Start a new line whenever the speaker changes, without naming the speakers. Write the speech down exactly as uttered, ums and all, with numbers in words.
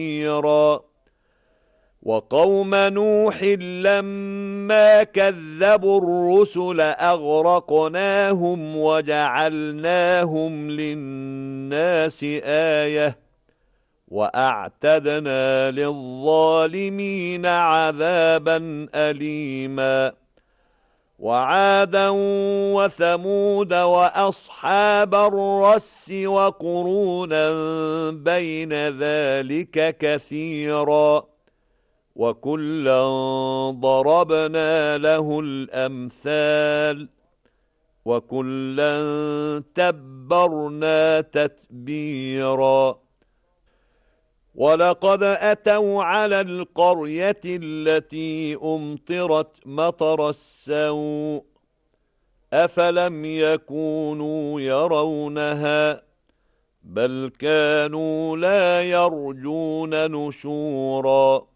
وقوم نوح لما كذبوا الرسل أغرقناهم وجعلناهم للناس آية وأعتدنا للظالمين عذابا أليما وعادا وثمود وأصحاب الرس وقرونا بين ذلك كثيرا وكلا ضربنا له الأمثال وكلا تبرنا تتبيرا ولقد أتوا على القرية التي أمطرت مطر السوء أفلم يكونوا يرونها بل كانوا لا يرجون نشورا